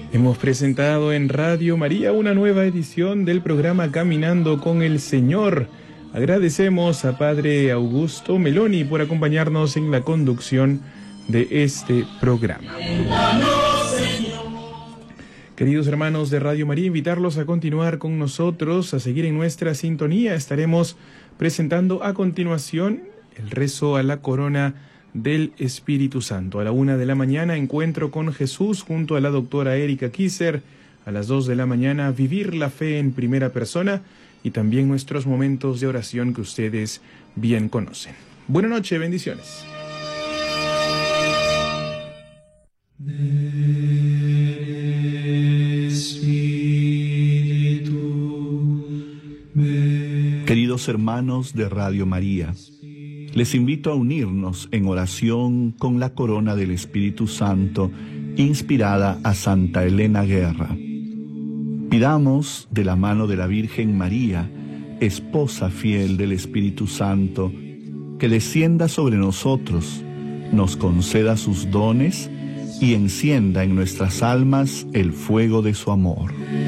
Hemos presentado en Radio María una nueva edición del programa Caminando con el Señor. Agradecemos a Padre Augusto Meloni por acompañarnos en la conducción de este programa. Queridos hermanos de Radio María, invitarlos a continuar con nosotros, a seguir en nuestra sintonía. Estaremos presentando a continuación el rezo a la corona del Espíritu Santo. A la 1 de la mañana, encuentro con Jesús junto a la doctora Erika Kisser. A las 2 de la mañana, vivir la fe en primera persona y también nuestros momentos de oración que ustedes bien conocen. Buenas noches, bendiciones. Queridos hermanos de Radio María, les invito a unirnos en oración con la corona del Espíritu Santo inspirada a Santa Elena Guerra. Pidamos de la mano de la Virgen María, esposa fiel del Espíritu Santo, que descienda sobre nosotros, nos conceda sus dones y encienda en nuestras almas el fuego de su amor.